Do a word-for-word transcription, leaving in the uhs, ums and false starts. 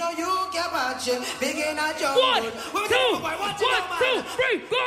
know you can watch it. Begin a One, two, one, two, three, go!